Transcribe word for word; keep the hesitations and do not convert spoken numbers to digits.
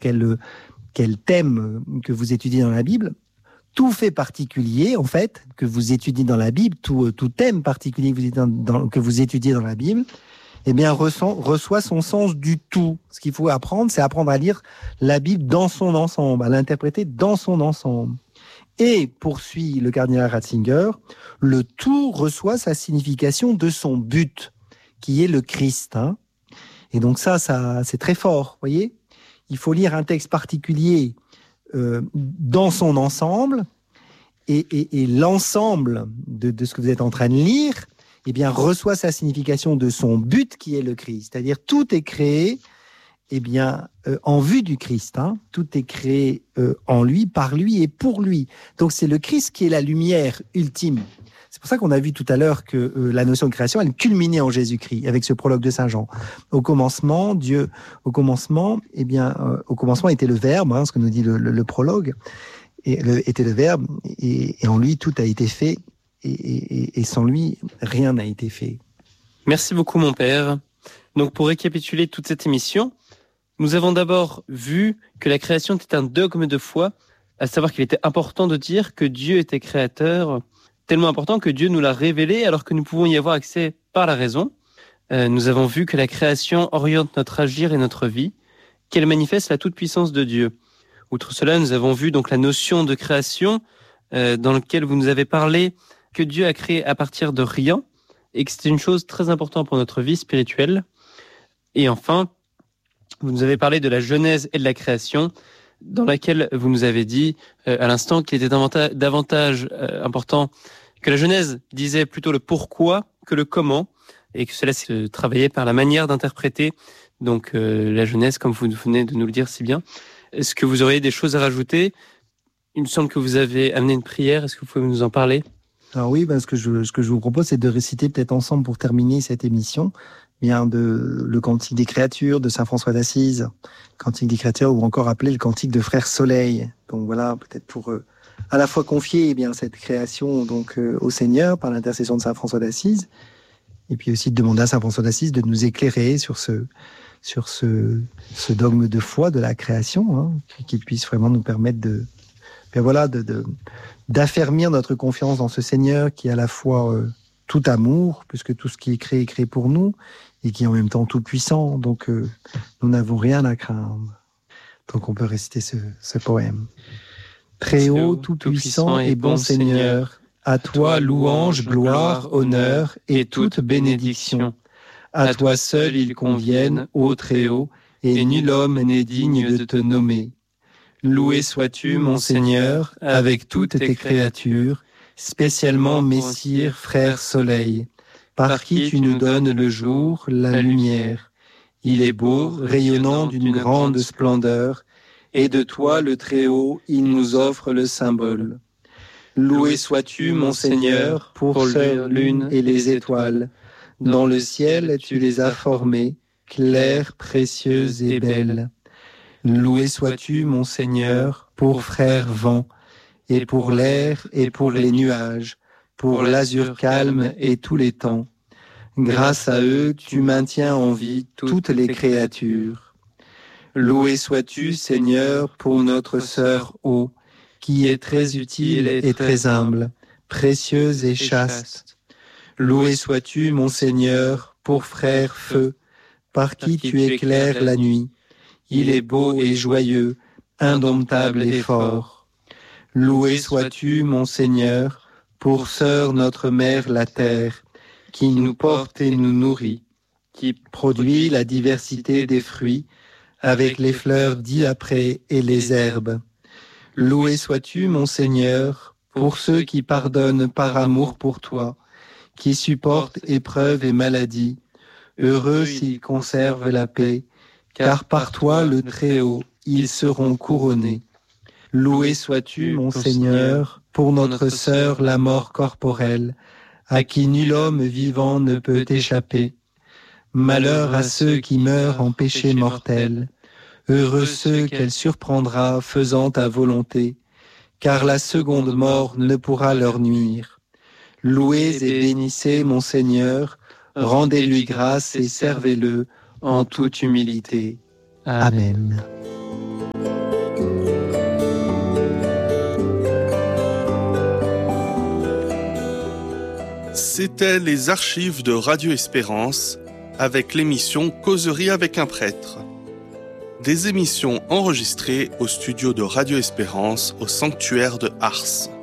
quel, quel thème que vous étudiez dans la Bible, tout fait particulier, en fait, que vous étudiez dans la Bible, tout, tout thème particulier que vous, étudiez dans, dans, que vous étudiez dans la Bible, eh bien, ressent, reçoit son sens du tout. Ce qu'il faut apprendre, c'est apprendre à lire la Bible dans son ensemble, à l'interpréter dans son ensemble. Et, poursuit le cardinal Ratzinger, le tout reçoit sa signification de son but, qui est le Christ. Hein. Et donc ça, ça, c'est très fort, vous voyez. Il faut lire un texte particulier euh, dans son ensemble, et, et, et l'ensemble de, de ce que vous êtes en train de lire, eh bien, reçoit sa signification de son but, qui est le Christ. C'est-à-dire, tout est créé, eh bien, euh, en vue du Christ. Hein. Tout est créé euh, en lui, par lui et pour lui. Donc, c'est le Christ qui est la lumière ultime. C'est pour ça qu'on a vu tout à l'heure que euh, la notion de création, elle culminait en Jésus-Christ, avec ce prologue de Saint Jean. Au commencement, Dieu, au commencement, eh bien, euh, au commencement était le Verbe, hein, ce que nous dit le, le, le prologue, et le, était le Verbe, et, et en lui, tout a été fait. Et, et, et sans lui, rien n'a été fait. Merci beaucoup, mon père. Donc, pour récapituler toute cette émission, nous avons d'abord vu que la création était un dogme de foi, à savoir qu'il était important de dire que Dieu était créateur, tellement important que Dieu nous l'a révélé, alors que nous pouvons y avoir accès par la raison. Euh, nous avons vu que la création oriente notre agir et notre vie, qu'elle manifeste la toute-puissance de Dieu. Outre cela, nous avons vu donc la notion de création, euh, dans laquelle vous nous avez parlé que Dieu a créé à partir de rien et que c'est une chose très importante pour notre vie spirituelle. Et enfin, vous nous avez parlé de la genèse et de la création, dans laquelle vous nous avez dit euh, à l'instant qu'il était davantage, davantage euh, important que la genèse disait plutôt le pourquoi que le comment, et que cela se travaillait par la manière d'interpréter donc euh, la genèse, comme vous venez de nous le dire si bien. Est-ce que vous auriez des choses à rajouter ? Il me semble que vous avez amené une prière. Est-ce que vous pouvez nous en parler ? Alors oui, ben ce que je ce que je vous propose, c'est de réciter peut-être ensemble pour terminer cette émission, bien de le Cantique des créatures de saint François d'Assise, Cantique des créatures, ou encore appelé le Cantique de Frère Soleil. Donc voilà, peut-être pour euh, à la fois confier eh bien cette création donc euh, au Seigneur par l'intercession de saint François d'Assise, et puis aussi de demander à saint François d'Assise de nous éclairer sur ce sur ce ce dogme de foi de la création, hein, qu'il puisse vraiment nous permettre de bien voilà de, de d'affermir notre confiance dans ce Seigneur qui est à la fois euh, tout amour, puisque tout ce qui est créé est créé pour nous, et qui est en même temps tout puissant. Donc euh, nous n'avons rien à craindre. Donc on peut réciter ce, ce poème. Très haut, tout puissant et bon Seigneur, à toi louange, gloire, honneur et toute bénédiction. À toi seul ils conviennent, ô très haut, et nul homme n'est digne de te nommer. Loué sois-tu, mon Seigneur, avec toutes tes créatures, spécialement Messire, Frère Soleil, par qui tu nous donnes le jour, la lumière. Il est beau, rayonnant d'une grande splendeur, et de toi, le Très-Haut, il nous offre le symbole. Loué sois-tu, mon Seigneur, pour leur lune et les étoiles. Dans le ciel, tu les as formées, claires, précieuses et belles. Loué sois-tu, mon Seigneur, pour frère vent, et pour l'air et pour les nuages, pour l'azur calme et tous les temps. Grâce à eux, tu maintiens en vie toutes les créatures. Loué sois-tu, Seigneur, pour notre sœur eau, qui est très utile et très humble, précieuse et chaste. Loué sois-tu, mon Seigneur, pour frère feu, par qui tu éclaires la nuit. Il est beau et joyeux, indomptable et fort. Loué sois-tu, mon Seigneur, pour sœur notre mère la terre, qui nous porte et nous nourrit, qui produit la diversité des fruits, avec les fleurs diaprées et les herbes. Loué sois-tu, mon Seigneur, pour ceux qui pardonnent par amour pour toi, qui supportent épreuves et maladies. Heureux s'ils conservent la paix, car par toi, le Très-Haut, ils seront couronnés. Loué sois-tu, mon Seigneur, pour notre sœur la mort corporelle, à qui nul homme vivant ne peut échapper. Malheur à ceux qui meurent en péché mortel. Heureux ceux qu'elle surprendra faisant ta volonté, car la seconde mort ne pourra leur nuire. Louez et bénissez mon Seigneur, rendez-lui grâce et servez-le en toute humilité. Amen. C'était les archives de Radio Espérance avec l'émission Causerie avec un prêtre. Des émissions enregistrées au studio de Radio Espérance au sanctuaire de Ars.